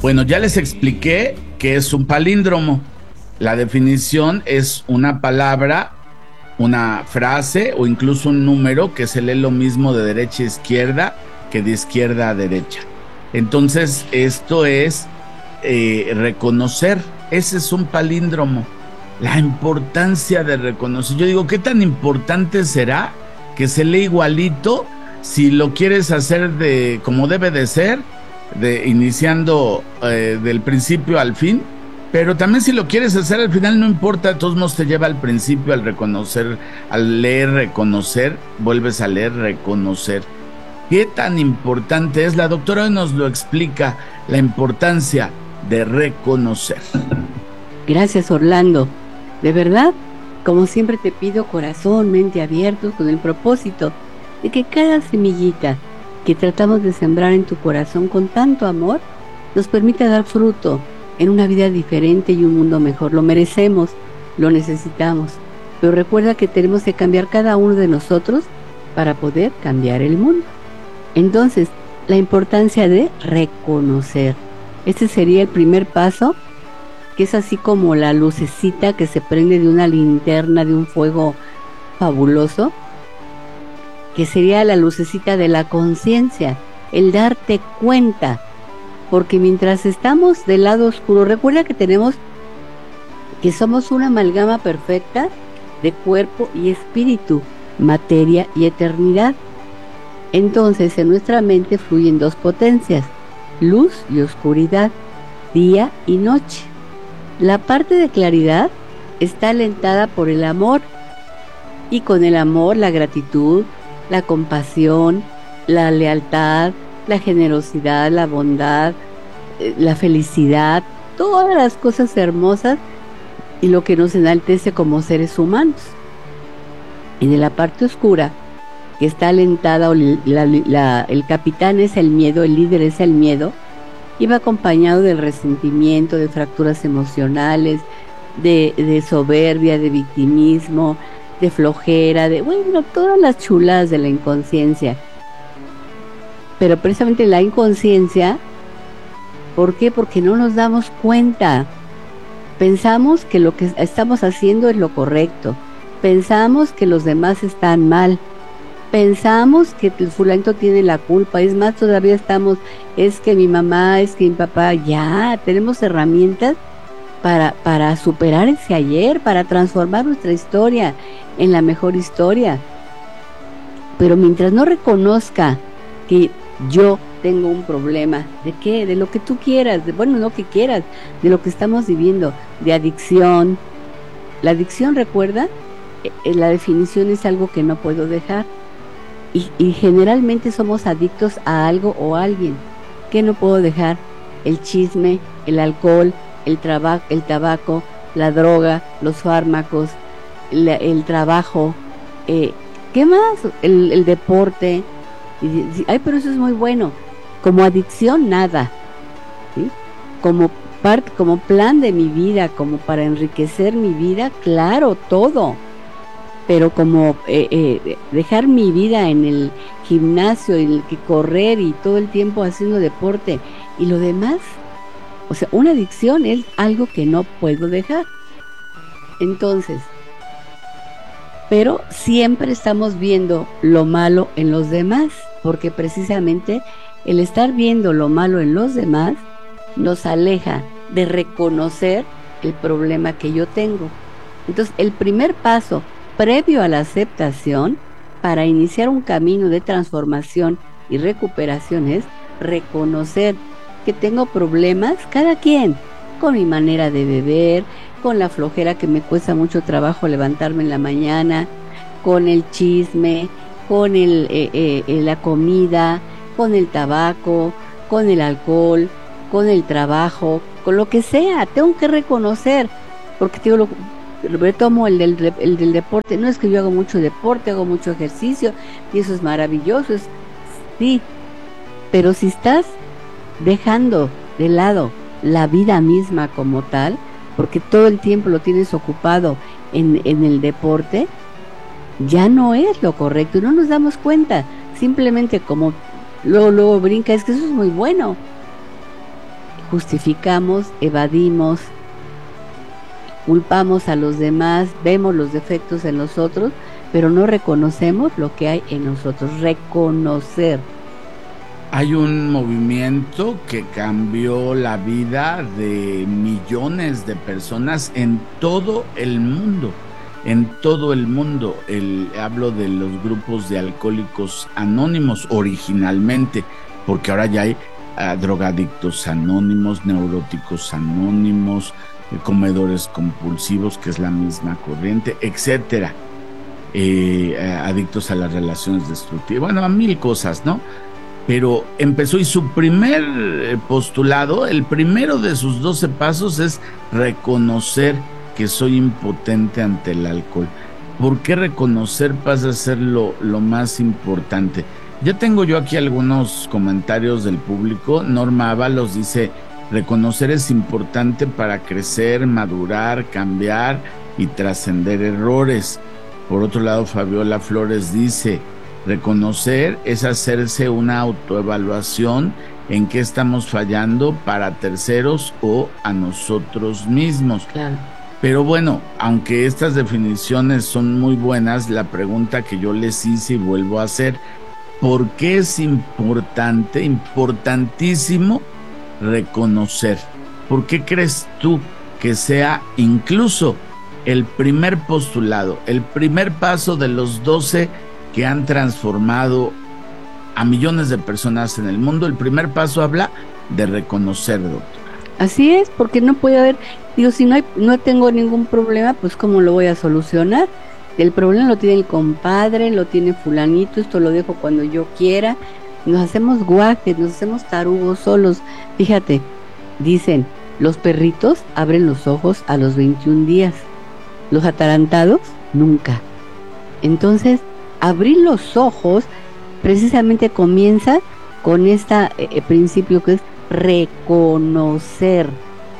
Bueno, ya les expliqué qué es un palíndromo. La definición es una palabra, una frase o incluso un número que se lee lo mismo de derecha a izquierda que de izquierda a derecha. Entonces, esto es reconocer. Ese es un palíndromo. La importancia de reconocer. Yo digo, ¿qué tan importante será que se lee igualito si lo quieres hacer de como debe de ser, de iniciando del principio al fin? Pero también si lo quieres hacer al final, no importa, de todos modos te lleva al principio, al reconocer, al leer, reconocer, vuelves a leer, reconocer. ¿Qué tan importante es? La doctora hoy nos lo explica, la importancia de reconocer. Gracias, Orlando. De verdad, como siempre te pido corazón, mente abiertos, con el propósito de que cada semillita que tratamos de sembrar en tu corazón con tanto amor nos permita dar fruto en una vida diferente y un mundo mejor. Lo merecemos, lo necesitamos, pero recuerda que tenemos que cambiar cada uno de nosotros para poder cambiar el mundo. Entonces, la importancia de reconocer. Este sería el primer paso, que es así como la lucecita que se prende de una linterna, de un fuego fabuloso, que sería la lucecita de la conciencia, el darte cuenta. Porque mientras estamos del lado oscuro, recuerda que somos una amalgama perfecta de cuerpo y espíritu, materia y eternidad. Entonces en nuestra mente fluyen dos potencias, luz y oscuridad, día y noche. La parte de claridad está alentada por el amor, y con el amor la gratitud, la compasión, la lealtad, la generosidad, la bondad, la felicidad, todas las cosas hermosas y lo que nos enaltece como seres humanos. Y de la parte oscura, que está alentada, el capitán es el miedo, el líder es el miedo, y va acompañado del resentimiento, de fracturas emocionales, de soberbia, de victimismo, de flojera, todas las chuladas de la inconsciencia. Pero precisamente la inconsciencia, ¿por qué? Porque no nos damos cuenta. Pensamos que lo que estamos haciendo es lo correcto. Pensamos que los demás están mal. Pensamos que el fulanito tiene la culpa. Es más, todavía es que mi mamá, es que mi papá. Ya, tenemos herramientas para superar ese ayer, para transformar nuestra historia en la mejor historia. Pero mientras no reconozca que yo tengo un problema, ¿de qué? De lo que tú quieras, no que quieras, de lo que estamos viviendo, de adicción. La adicción, recuerda, la definición es algo que no puedo dejar. Y generalmente somos adictos a algo o a alguien. ¿Qué no puedo dejar? El chisme, el alcohol, el tabaco, la droga, los fármacos, el trabajo, ¿qué más? El deporte. Ay, pero eso es muy bueno. Como adicción, nada, ¿sí? Como plan de mi vida, como para enriquecer mi vida, claro, todo. Pero como dejar mi vida en el gimnasio, en el que correr y todo el tiempo haciendo deporte y lo demás, o sea, una adicción es algo que no puedo dejar. Entonces, pero siempre estamos viendo lo malo en los demás, porque precisamente el estar viendo lo malo en los demás nos aleja de reconocer el problema que yo tengo. Entonces, el primer paso previo a la aceptación para iniciar un camino de transformación y recuperación es reconocer que tengo problemas, cada quien, con mi manera de beber, con la flojera que me cuesta mucho trabajo levantarme en la mañana, con el chisme, con la comida, con el tabaco, con el alcohol, con el trabajo, con lo que sea. Tengo que reconocer, porque digo, retomo el del deporte. No es que yo hago mucho deporte, hago mucho ejercicio y eso es maravilloso, sí, pero si estás dejando de lado la vida misma como tal, porque todo el tiempo lo tienes ocupado en el deporte, ya no es lo correcto y no nos damos cuenta. Simplemente como luego brinca, es que eso es muy bueno. justificamos, evadimos, culpamos a los demás, vemos los defectos en los otros, pero no reconocemos lo que hay en nosotros. Reconocer. Hay un movimiento que cambió la vida de millones de personas en todo el mundo. En todo el mundo. Hablo de los grupos de alcohólicos anónimos originalmente, porque ahora ya hay drogadictos anónimos, neuróticos anónimos, comedores compulsivos, que es la misma corriente, etcétera. Adictos a las relaciones destructivas, bueno, a mil cosas, ¿no? Pero empezó y su primer postulado, el primero de sus 12 pasos es reconocer que soy impotente ante el alcohol. ¿Por qué reconocer pasa a ser lo más importante? Ya tengo yo aquí algunos comentarios del público. Norma Ábalos dice: reconocer es importante para crecer, madurar, cambiar y trascender errores. Por otro lado, Fabiola Flores dice: reconocer es hacerse una autoevaluación en qué estamos fallando para terceros o a nosotros mismos. Claro. Pero bueno, aunque estas definiciones son muy buenas, la pregunta que yo les hice y vuelvo a hacer: ¿por qué es importante, importantísimo reconocer? ¿Por qué crees tú que sea incluso el primer postulado, el primer paso de los 12 que han transformado a millones de personas en el mundo? El primer paso habla de reconocer, doctora. Así es, porque no puede haber, digo, si no tengo ningún problema, pues ¿cómo lo voy a solucionar? El problema lo tiene el compadre, lo tiene fulanito, esto lo dejo cuando yo quiera. Nos hacemos guajes, nos hacemos tarugos solos. Fíjate, dicen, los perritos abren los ojos a los 21 días, los atarantados nunca. Entonces, abrir los ojos precisamente comienza con este principio que es reconocer.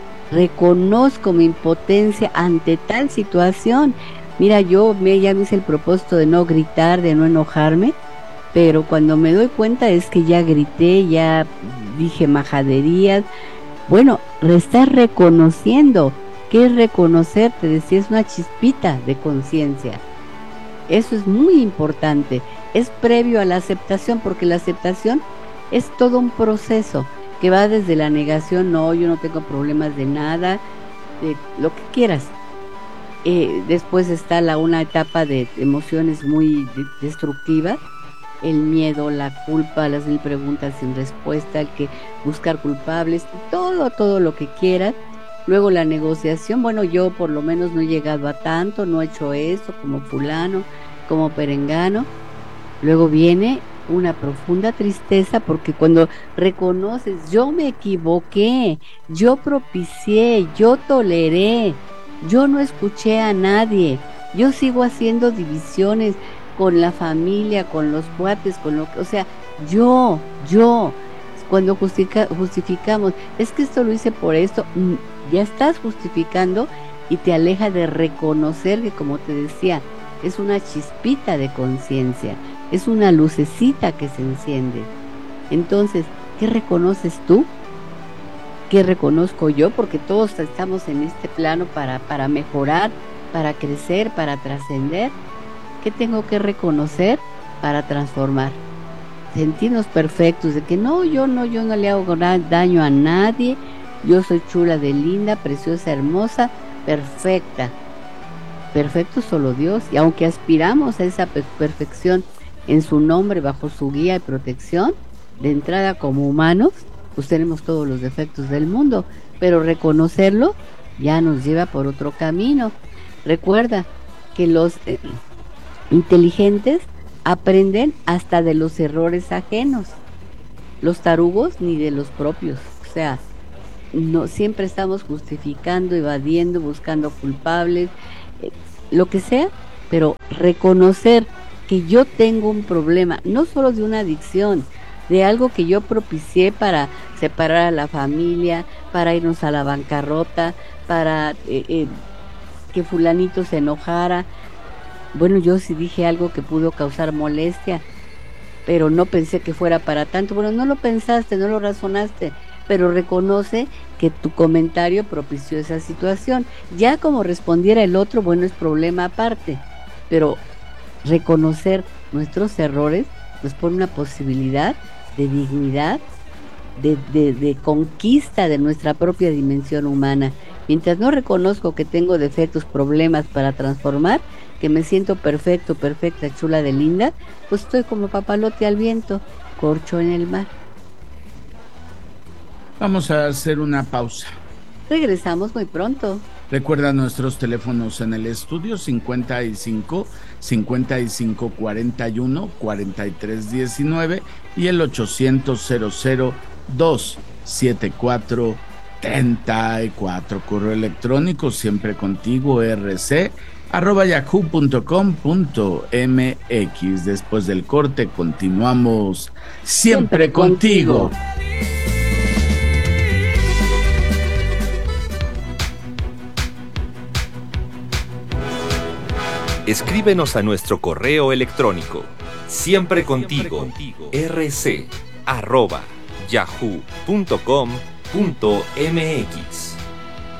Reconozco mi impotencia ante tal situación. Mira, ya me hice el propósito de no gritar, de no enojarme, pero cuando me doy cuenta es que ya grité, ya dije majaderías. Bueno, estás reconociendo. ¿Qué es reconocer? Te decía, es una chispita de conciencia. Eso es muy importante. Es previo a la aceptación, porque la aceptación es todo un proceso que va desde la negación: no, yo no tengo problemas de nada, de lo que quieras. Después está una etapa de emociones muy destructivas: el miedo, la culpa, las 1000 preguntas sin respuesta, el que buscar culpables, todo lo que quieras. Luego la negociación: bueno, yo por lo menos no he llegado a tanto, no he hecho eso como fulano, como perengano. Luego viene una profunda tristeza, porque cuando reconoces: yo me equivoqué, yo propicié, yo toleré, yo no escuché a nadie, yo sigo haciendo divisiones con la familia, con los cuates, o sea, yo, cuando justificamos, es que esto lo hice por esto, ya estás justificando y te aleja de reconocer que, como te decía, es una chispita de conciencia, es una lucecita que se enciende. Entonces, ¿qué reconoces tú? ¿Qué reconozco yo? Porque todos estamos en este plano para mejorar, para crecer, para trascender. ¿Qué tengo que reconocer para transformar? Sentirnos perfectos, de que yo no le hago daño a nadie, yo soy chula de linda, preciosa, hermosa, perfecta. Perfecto solo Dios, y aunque aspiramos a esa perfección en su nombre, bajo su guía y protección, de entrada como humanos, pues tenemos todos los defectos del mundo, pero reconocerlo ya nos lleva por otro camino. Recuerda que los inteligentes aprenden hasta de los errores ajenos, los tarugos ni de los propios. O sea, no siempre estamos justificando, evadiendo, buscando culpables, lo que sea, pero reconocer que yo tengo un problema, no solo de una adicción, de algo que yo propicié para separar a la familia, para irnos a la bancarrota, para que fulanito se enojara. Bueno, yo sí dije algo que pudo causar molestia, pero no pensé que fuera para tanto. Bueno, no lo pensaste, no lo razonaste, pero reconoce que tu comentario propició esa situación. Ya como respondiera el otro, bueno, es problema aparte, pero reconocer nuestros errores nos pone una posibilidad de dignidad, de conquista de nuestra propia dimensión humana. Mientras no reconozco que tengo defectos, problemas para transformar, que me siento perfecto, perfecta, chula de linda, pues estoy como papalote al viento, corcho en el mar. Vamos a hacer una pausa. Regresamos muy pronto. Recuerda nuestros teléfonos en el estudio: 55 41 43 19 y el 800 274 34. Correo electrónico siempre contigo rc@yahoo.com.mx. Después del corte continuamos siempre contigo. Escríbenos a nuestro correo electrónico siemprecontigo rc@yahoo.com.mx.